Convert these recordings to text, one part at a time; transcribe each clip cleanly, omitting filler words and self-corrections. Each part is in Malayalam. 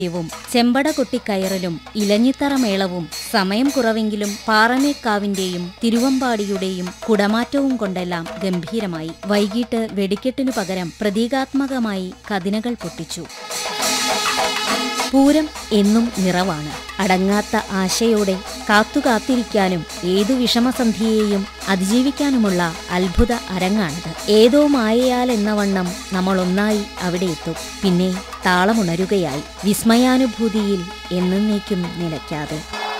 വും ചെമ്പട കൊട്ടിക്കയറലും ഇലഞ്ഞിത്തറ മേളവും സമയം കുറവെങ്കിലും പാറമേക്കാവിന്റെയും തിരുവമ്പാടിയുടെയും കുടമാറ്റവും കൊണ്ടെല്ലാം ഗംഭീരമായി. വൈകിട്ട് വെടിക്കെട്ടിനു പകരം പ്രതീകാത്മകമായി കതിനകൾ പൊട്ടിച്ചു. പൂരം എന്നും നിറവാണ്. അടങ്ങാത്ത ആശയോടെ കാത്തുകാത്തിരിക്കാനും ഏതു വിഷമസന്ധിയെയും അതിജീവിക്കാനുമുള്ള അത്ഭുത അരങ്ങാണിത്. ഏതോ മായയാൽ എന്ന വണ്ണം നമ്മൾ ഒന്നായി അവിടെ എത്തും. പിന്നെ താളമുണരുകയായി, വിസ്മയാനുഭൂതിയിൽ എന്നേക്കും നിലയ്ക്കാതെ.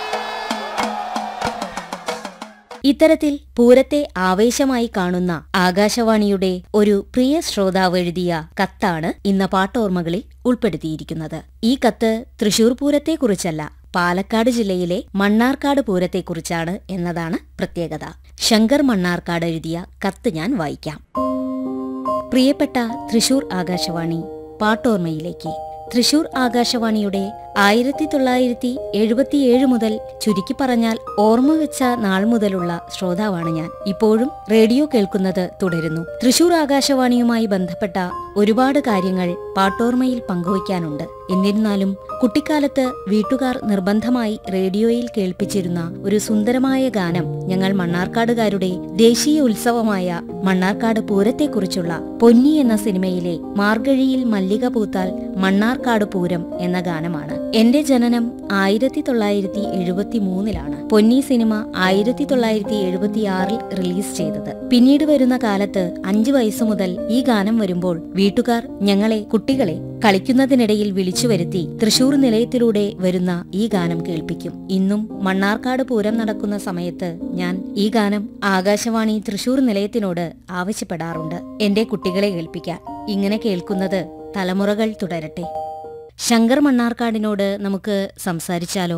ഇത്തരത്തിൽ പൂരത്തെ ആവേശമായി കാണുന്ന ആകാശവാണിയുടെ ഒരു പ്രിയ ശ്രോതാവ് എഴുതിയ കത്താണ് ഇന്ന് പാട്ടോർമ്മകളിൽ ഉൾപ്പെടുത്തിയിരിക്കുന്നത്. ഈ കത്ത് തൃശൂർ പൂരത്തെക്കുറിച്ചല്ല, പാലക്കാട് ജില്ലയിലെ മണ്ണാർക്കാട് പൂരത്തെക്കുറിച്ചാണ് എന്നതാണ് പ്രത്യേകത. ശങ്കർ മണ്ണാർക്കാട് എഴുതിയ കത്ത് ഞാൻ വായിക്കാം. പ്രിയപ്പെട്ട തൃശൂർ ആകാശവാണി, പാട്ടോർമ്മയിലേക്ക്. തൃശൂർ ആകാശവാണിയുടെ 1977 മുതൽ, ചുരുക്കി പറഞ്ഞാൽ ഓർമ്മ വെച്ച നാൾ മുതലുള്ള ശ്രോതാവാണ് ഞാൻ. ഇപ്പോഴും റേഡിയോ കേൾക്കുന്നത് തുടരുന്നു. തൃശൂർ ആകാശവാണിയുമായി ബന്ധപ്പെട്ട ഒരുപാട് കാര്യങ്ങൾ പാട്ടോർമ്മയിൽ പങ്കുവയ്ക്കാനുണ്ട്. എന്നിരുന്നാലും കുട്ടിക്കാലത്ത് വീട്ടുകാർ നിർബന്ധമായി റേഡിയോയിൽ കേൾപ്പിച്ചിരുന്ന ഒരു സുന്ദരമായ ഗാനം ഞങ്ങൾ മണ്ണാർക്കാടുകാരുടെ ദേശീയ ഉത്സവമായ മണ്ണാർക്കാട് പൂരത്തെക്കുറിച്ചുള്ള പൊന്നി എന്ന സിനിമയിലെ മാർഗഴിയിൽ മല്ലിക പൂത്താൽ മണ്ണാർക്കാട് പൂരം എന്ന ഗാനമാണ്. എന്റെ ജനനം 1973 പൊന്നി സിനിമ 1976 റിലീസ് ചെയ്തത്. പിന്നീട് വരുന്ന കാലത്ത് 5 വയസ്സു മുതൽ ഈ ഗാനം വരുമ്പോൾ വീട്ടുകാർ ഞങ്ങളെ, കുട്ടികളെ, കളിക്കുന്നതിനിടയിൽ വിളിച്ചു വരുത്തി തൃശൂർ നിലയത്തിലൂടെ വരുന്ന ഈ ഗാനം കേൾപ്പിക്കും. ഇന്നും മണ്ണാർക്കാട് പൂരം നടക്കുന്ന സമയത്ത് ഞാൻ ഈ ഗാനം ആകാശവാണി തൃശൂർ നിലയത്തിനോട് ആവശ്യപ്പെടാറുണ്ട്, എന്റെ കുട്ടികളെ കേൾപ്പിക്കാൻ. ഇങ്ങനെ കേൾക്കുന്നത് തലമുറകൾ തുടരട്ടെ. ശങ്കർ മണ്ണാർക്കാടിനോട് നമുക്ക് സംസാരിച്ചാലോ?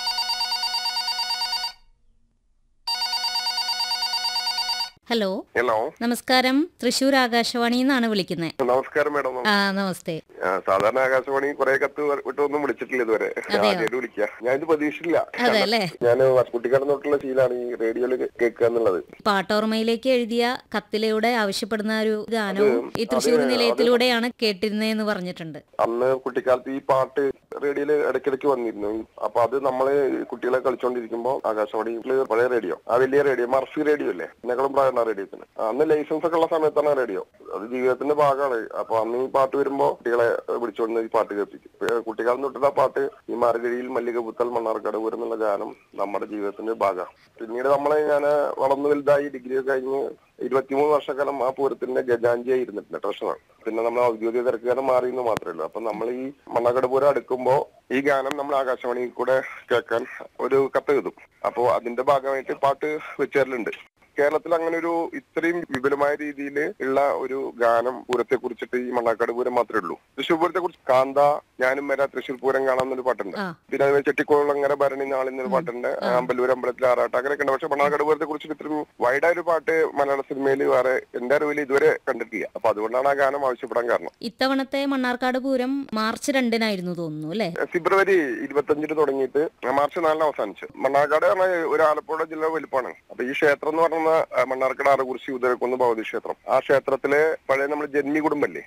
ഹലോ. നമസ്കാരം, തൃശൂർ ആകാശവാണി എന്നാണ് വിളിക്കുന്നത്. നമസ്കാരം മാഡം. നമസ്തേ. സാധാരണ ആകാശവാണി കുറെ കത്ത് വിട്ടൊന്നും വിളിച്ചിട്ടില്ല ഇതുവരെ. വിളിക്കാം, ഞാൻ ഇത് പ്രതീക്ഷിച്ചില്ല. ഞാൻ കുട്ടിക്കാലം തൊട്ടുള്ള ശീലാണ് ഈ റേഡിയോയില് കേൾക്കുക എന്നുള്ളത്. പാട്ടോർമ്മയിലേക്ക് എഴുതിയ കത്തിലൂടെ ആവശ്യപ്പെടുന്ന ഒരു ഗാനവും ഈ തൃശൂർ നിലയത്തിലൂടെയാണ് കേട്ടിരുന്നതെന്ന് പറഞ്ഞിട്ടുണ്ട്. അന്ന് കുട്ടിക്കാലത്ത് ഈ പാട്ട് റേഡിയോയില് ഇടയ്ക്കിടയ്ക്ക് വന്നിരുന്നു. അപ്പൊ അത് നമ്മള് കുട്ടികളെ കളിച്ചോണ്ടിരിക്കുമ്പോ ആകാശവാണിയില് പഴയ റേഡിയോ, ആ വലിയ റേഡിയോ, മർഫി റേഡിയോ അല്ലേ, എന്നെക്കാളും പ്രായം റേഡിയോത്തിന്. അന്ന് ലൈസൻസ് ഒക്കെ ഉള്ള സമയത്താണ് റേഡിയോ. അത് ജീവിതത്തിന്റെ ഭാഗമാണ്. അപ്പൊ അന്ന് ഈ പാട്ട് വരുമ്പോ കുട്ടികളെ വിളിച്ചോണ്ട് ഈ പാട്ട് കേൾപ്പിക്കും. കുട്ടിക്കാലം തൊട്ടുള്ള പാട്ട് ഈ മാർഗഴിയിൽ മല്ലിക പൂത്താൽ മണ്ണാർക്കാട് പൂരം എന്നുള്ള ഗാനം നമ്മുടെ ജീവിതത്തിന്റെ ഭാഗമാണ്. പിന്നീട് ഞാൻ വളർന്നു വലുതായി ഡിഗ്രി ഒക്കെ കഴിഞ്ഞ് 23 വർഷക്കാലം ആ പൂരത്തിന്റെ ഗജാഞ്ചിയായി ഇരുന്നിട്ടുണ്ട്, ട്രഷറർ. പിന്നെ നമ്മൾ ഔദ്യോഗിക തിരക്കുകാരൻ മാറിയെന്ന് മാത്രമേ ഉള്ളൂ. അപ്പൊ നമ്മൾ ഈ മണ്ണാർക്കാട് പൂരം അടുക്കുമ്പോ ഈ ഗാനം നമ്മൾ ആകാശവാണിയിൽ കൂടെ കേൾക്കാൻ ഒരു കത്ത് എഴുതും. അപ്പോ അതിന്റെ ഭാഗമായിട്ട് പാട്ട് വെച്ചേരലുണ്ട്. കേരളത്തിൽ അങ്ങനെ ഒരു ഇത്രയും വിപുലമായ രീതിയിൽ ഉള്ള ഒരു ഗാനം പൂരത്തെ കുറിച്ചിട്ട് ഈ മണ്ണാർക്കാട് പൂരം മാത്രമേ ഉള്ളൂ. തൃശ്ശൂർ പൂരത്തെ കുറിച്ച് കാന്ത, ഞാനും വരാ തൃശ്ശൂർ പൂരം കാണാമെന്നൊരു പാട്ടുണ്ട്. പിന്നെ അതുപോലെ ചെട്ടിക്കുളങ്ങര ഭരണി നാളിന്നൊരു പാട്ടുണ്ട്, അമ്പലൂർ അമ്പലത്തിൽ ആറാട്ട്, അങ്ങനെയൊക്കെ ഉണ്ട്. പക്ഷെ മണ്ണാർക്കാട് പൂരത്തെ കുറിച്ചിട്ട് ഇത്രയും വൈഡായൊരു പാട്ട് മലയാള സിനിമയിൽ വേറെ എന്റെ അറിവിൽ ഇതുവരെ കണ്ടിട്ടില്ല. അപ്പൊ അതുകൊണ്ടാണ് ആ ഗാനം ആവശ്യപ്പെടാൻ കാരണം. ഇത്തവണത്തെ മണ്ണാർക്കാട് പൂരം മാർച്ച് 2 തോന്നുന്നു അല്ലെ? ഫെബ്രുവരി 25 തുടങ്ങിയിട്ട് മാർച്ച് 4 അവസാനിച്ചു. മണ്ണാർക്കാട് പറഞ്ഞാൽ ഒരു ആലപ്പുഴ ജില്ല വലിപ്പമാണ്. അപ്പൊ ഈ ക്ഷേത്രം എന്ന് പറഞ്ഞ മണ്ണാർക്കാട് ആറുകുറിശി ഉദരക്കുന്ന് ഭഗവതി ക്ഷേത്രം, ആ ക്ഷേത്രത്തിലെ പഴയ നമ്മൾ ജന്മി കുടുംബല്ലേ,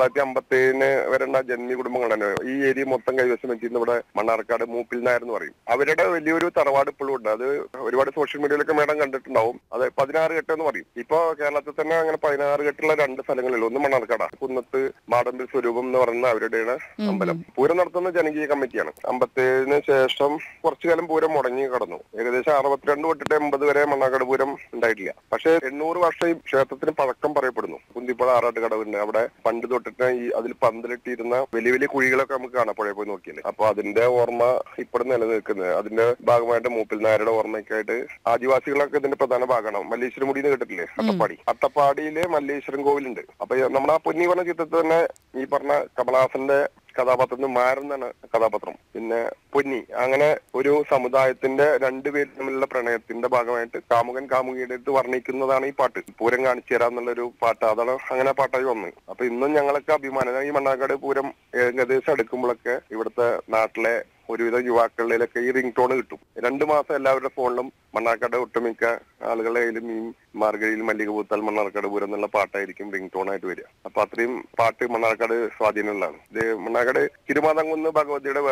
1957 വരെയുള്ള ജന്മി കുടുംബങ്ങളാണ് ഈ ഏരിയ മൊത്തം കൈവശം വെച്ചിരുന്ന ഇവിടെ മണ്ണാർക്കാട് മൂപ്പിൽ നായർ എന്ന് പറയും. അവരുടെ വലിയൊരു തറവാട് ഇപ്പോഴും ഉണ്ട്. അത് ഒരുപാട് സോഷ്യൽ മീഡിയയിലൊക്കെ മേഡം കണ്ടിട്ടുണ്ടാവും. അത് 16 കെട്ട് എന്ന് പറയും. ഇപ്പൊ കേരളത്തിൽ തന്നെ അങ്ങനെ 16 കെട്ടുള്ള 2 സ്ഥലങ്ങളിൽ, ഒന്ന് മണ്ണാർക്കാടാണ്, കുന്നത്ത് മാടമ്പിൽ സ്വരൂപം എന്ന് പറയുന്ന അവരുടെയാണ് അമ്പലം. പൂരം നടത്തുന്ന ജനകീയ കമ്മിറ്റിയാണ്. 57 ശേഷം കുറച്ചു കാലം പൂരം മുടങ്ങി കടന്നു. ഏകദേശം 62 തൊട്ടിട്ട് 80 വരെ മണ്ണാർക്കാട് പൂരം ഉണ്ടായിട്ടില്ല. പക്ഷെ 800 വർഷം ഈ ക്ഷേത്രത്തിന് പഴക്കം പറയപ്പെടുന്നു. കുന്തിപ്പുഴ ആറാട്ട് കടവുണ്ട്. അവിടെ പണ്ട് തൊട്ടിട്ട് ഈ അതിൽ പന്തലിട്ടിരുന്ന വലിയ വലിയ കുഴികളൊക്കെ നമുക്ക് കാണാം പുഴയിൽ പോയി നോക്കിയാൽ. അപ്പൊ അതിന്റെ ഓർമ്മ ഇപ്പോഴും നിലനിൽക്കുന്നത്. അതിന്റെ ഭാഗമായിട്ട് മൂപ്പിൽ നായരുടെ ഓർമ്മയ്ക്കായിട്ട് ആദിവാസികളൊക്കെ ഇതിന്റെ പ്രധാന ഭാഗമാണ്. മല്ലേശ്വരം മുടി കേട്ടിട്ടില്ലേ, അട്ടപ്പാടി, അട്ടപ്പാടിയില് മല്ലേശ്വരം കോവിലുണ്ട്. അപ്പൊ നമ്മുടെ ആ പൊന്നി പറഞ്ഞ ചിത്രത്തിൽ തന്നെ ഈ പറഞ്ഞ കമലഹാസന്റെ കഥാപാത്രത്തിന് മാറുന്നാണ് കഥാപാത്രം. പിന്നെ പൊന്നി, അങ്ങനെ ഒരു സമുദായത്തിന്റെ 2 പേര് തമ്മിലുള്ള പ്രണയത്തിന്റെ ഭാഗമായിട്ട് കാമുകൻ കാമുകിയുടെ അടുത്ത് വർണ്ണിക്കുന്നതാണ് ഈ പാട്ട്. പൂരം കാണിച്ചു തരാന്നുള്ളൊരു പാട്ട്. അതാണ് അങ്ങനെ പാട്ടായി വന്നത്. അപ്പൊ ഇന്നും ഞങ്ങളൊക്കെ അഭിമാനം. ഈ മണ്ണാർക്കാട് പൂരം ഏകദേശം അടുക്കുമ്പോഴൊക്കെ ഇവിടുത്തെ നാട്ടിലെ ഒരുവിധം യുവാക്കളിലൊക്കെ ഈ റിംഗ് ടോൺ കിട്ടും. 2 മാസം എല്ലാവരുടെ ഫോണിലും മണ്ണാർക്കാട് ഒട്ടുമിക്ക ആളുകളുടെ കയ്യിലും ഈ മാർഗഴിയിൽ മല്ലിക പൂത്താൽ മണ്ണാർക്കാട് പൂരം എന്നുള്ള പാട്ടായിരിക്കും റിംഗ് ടോൺ ആയിട്ട് വരിക. അപ്പൊ അത്രയും പാട്ട് മണ്ണാർക്കാട് സ്വാധീനമുള്ളതാണ്. ഇത് മണ്ണാർക്കാട് തിരുമാതാംകുന്ന് ഭഗവതിയുടെ